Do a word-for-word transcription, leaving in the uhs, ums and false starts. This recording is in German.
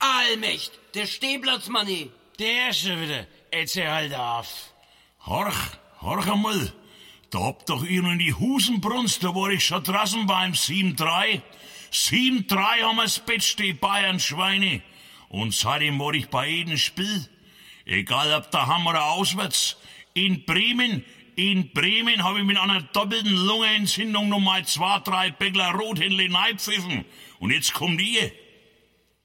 Allmächt, der Stehplatzmanni. Der schon wieder. Erzähl halt auf. Horch, horch einmal. Da habt doch ihr in die Husenbrunst, da war ich schon draußen beim sieben drei. sieben drei haben wir's Bett, die Bayern-Schweine. Und seitdem war ich bei jedem Spiel. Egal ob daheim oder auswärts. In Bremen, in Bremen habe ich mit einer doppelten Lungenentzündung noch mal zwei, drei Bäckler Rothändle neipfiffen. Und jetzt kommt ihr.